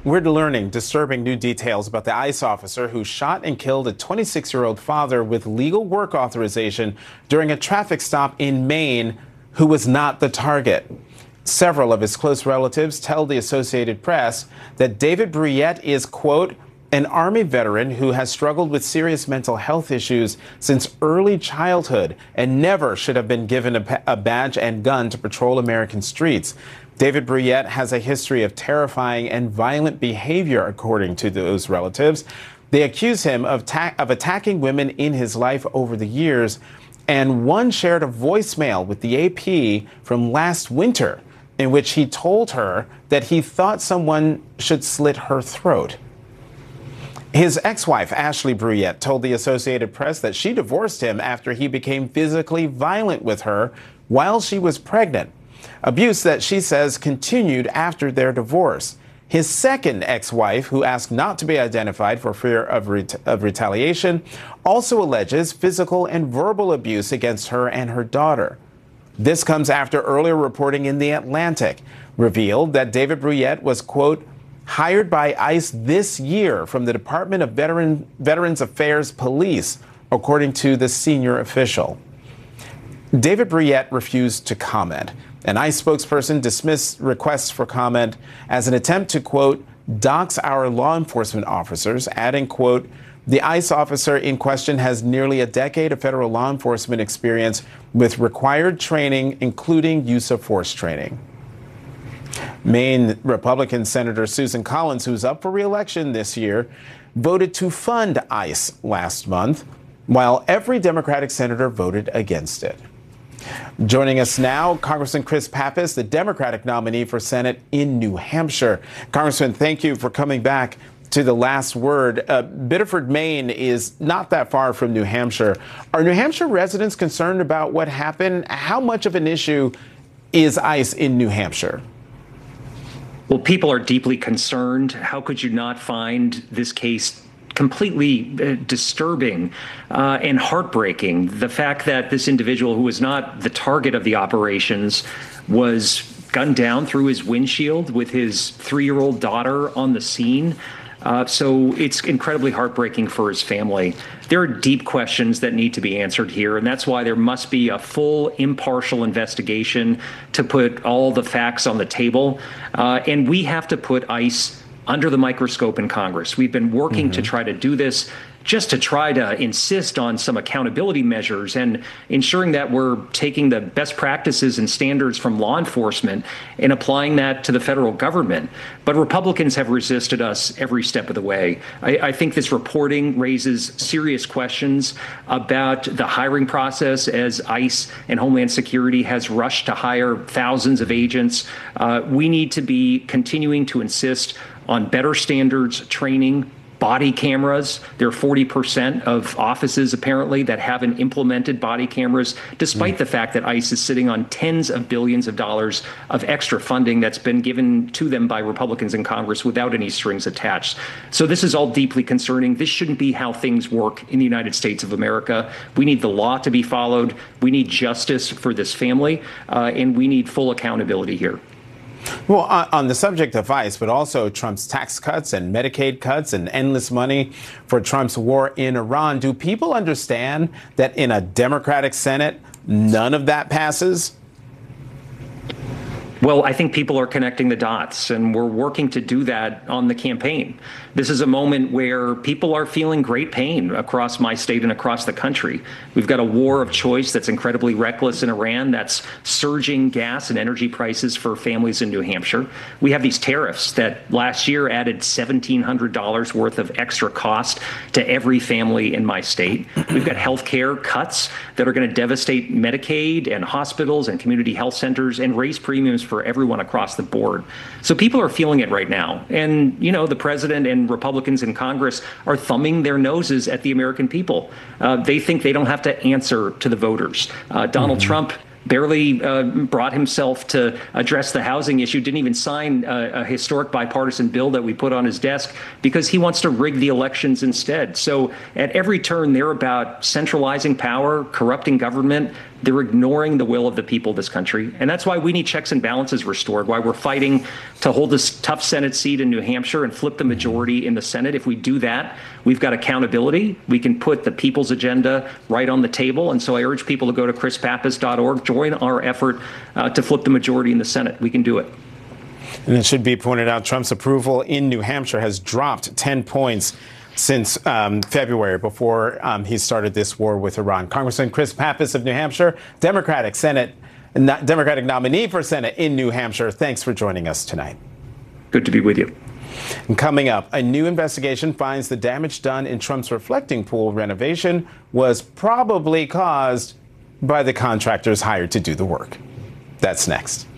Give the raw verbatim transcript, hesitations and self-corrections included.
We're learning disturbing new details about the ICE officer who shot and killed a twenty-six-year-old father with legal work authorization during a traffic stop in Maine, who was not the target. Several of his close relatives tell the Associated Press that David Brouillette is, quote, an Army veteran who has struggled with serious mental health issues since early childhood and never should have been given a, a badge and gun to patrol American streets. David Brouillette has a history of terrifying and violent behavior, according to those relatives. They accuse him of, ta- of attacking women in his life over the years, and one shared a voicemail with the A P from last winter in which he told her that he thought someone should slit her throat. His ex-wife, Ashley Brouillette, told the Associated Press that she divorced him after he became physically violent with her while she was pregnant. Abuse that she says continued after their divorce. His second ex-wife, who asked not to be identified for fear of, ret- of retaliation, also alleges physical and verbal abuse against her and her daughter. This comes after earlier reporting in The Atlantic revealed that David Brouillette was, quote, hired by ICE this year from the Department of Veteran, Veterans Affairs Police, according to the senior official. David Brouillette refused to comment. An ICE spokesperson dismissed requests for comment as an attempt to, quote, dox our law enforcement officers, adding, quote, the ICE officer in question has nearly a decade of federal law enforcement experience with required training, including use of force training. Maine Republican Senator Susan Collins, who's up for re-election this year, voted to fund ICE last month, while every Democratic senator voted against it. Joining us now, Congressman Chris Pappas, the Democratic nominee for Senate in New Hampshire. Congressman, thank you for coming back to The Last Word. Uh, Biddeford, Maine is not that far from New Hampshire. Are New Hampshire residents concerned about what happened? How much of an issue is ICE in New Hampshire? Well, people are deeply concerned. How could you not find this case completely uh, disturbing uh, and heartbreaking? The fact that this individual, who was not the target of the operations, was gunned down through his windshield with his three-year-old daughter on the scene. Uh, so it's incredibly heartbreaking for his family. There are deep questions that need to be answered here, and that's why there must be a full, impartial investigation to put all the facts on the table. Uh, and we have to put ICE under the microscope in Congress. We've been working mm-hmm. to try to do this, just to try to insist on some accountability measures and ensuring that we're taking the best practices and standards from law enforcement and applying that to the federal government. But Republicans have resisted us every step of the way. I, I think this reporting raises serious questions about the hiring process, as ICE and Homeland Security has rushed to hire thousands of agents. Uh, we need to be continuing to insist on better standards, training, body cameras. There are forty percent of offices, apparently, that haven't implemented body cameras, despite mm. the fact that ICE is sitting on tens of billions of dollars of extra funding that's been given to them by Republicans in Congress without any strings attached. So this is all deeply concerning. This shouldn't be how things work in the United States of America. We need the law to be followed. We need justice for this family, uh, and we need full accountability here. Well, on the subject of ICE, but also Trump's tax cuts and Medicaid cuts and endless money for Trump's war in Iran, do people understand that in a Democratic Senate, none of that passes? Well, I think people are connecting the dots, and we're working to do that on the campaign. This is a moment where people are feeling great pain across my state and across the country. We've got a war of choice that's incredibly reckless in Iran, that's surging gas and energy prices for families in New Hampshire. We have these tariffs that last year added seventeen hundred dollars worth of extra cost to every family in my state. We've got health care cuts that are going to devastate Medicaid and hospitals and community health centers and raise premiums for everyone across the board. So people are feeling it right now. And, you know, the president and Republicans in Congress are thumbing their noses at the American people. Uh, they think they don't have to answer to the voters. Uh, Donald mm-hmm. Trump barely uh, brought himself to address the housing issue, didn't even sign a, a historic bipartisan bill that we put on his desk because he wants to rig the elections instead. So at every turn, they're about centralizing power, corrupting government, They're ignoring the will of the people of this country. And that's why we need checks and balances restored, why we're fighting to hold this tough Senate seat in New Hampshire and flip the majority in the Senate. If we do that, we've got accountability. We can put the people's agenda right on the table. And so I urge people to go to chris pappas dot org, join our effort uh, to flip the majority in the Senate. We can do it. And it should be pointed out, Trump's approval in New Hampshire has dropped ten points since um, February, before um, he started this war with Iran. Congressman Chris Pappas of New Hampshire, Democratic Senate, Democratic nominee for Senate in New Hampshire. Thanks for joining us tonight. Good to be with you. And coming up, a new investigation finds the damage done in Trump's reflecting pool renovation was probably caused by the contractors hired to do the work. That's next.